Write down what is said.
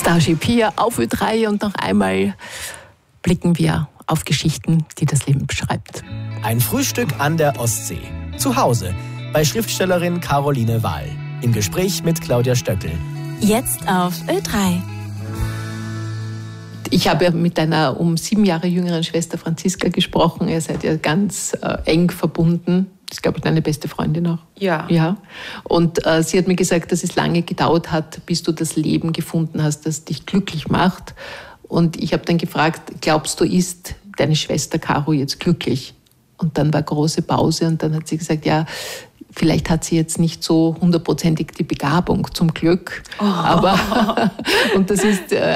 Starship hier auf Ö3 und noch einmal blicken wir auf Geschichten, die das Leben beschreibt. Ein Frühstück an der Ostsee. Zu Hause bei Schriftstellerin Caroline Wahl. Im Gespräch mit Claudia Stöckel. Jetzt auf Ö3. Ich habe ja mit deiner 7 Jahre jüngeren Schwester Franziska gesprochen. Ihr seid ja ganz eng verbunden. Das ist, glaube ich, deine beste Freundin auch. Ja. Und sie hat mir gesagt, dass es lange gedauert hat, bis du das Leben gefunden hast, das dich glücklich macht. Und ich habe dann gefragt, glaubst du, ist deine Schwester Caro jetzt glücklich? Und dann war große Pause und dann hat sie gesagt, ja, vielleicht hat sie jetzt nicht so 100%ig die Begabung zum Glück. Aber und das ist